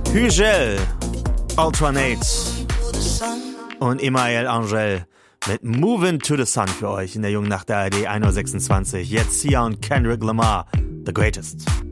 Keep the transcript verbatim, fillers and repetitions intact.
Hügel, Alternate und Emmanuel Angel mit Moving to the Sun für euch in der jungen Nacht der A R D ein Uhr sechsundzwanzig. Jetzt Sia und Kendrick Lamar, The Greatest.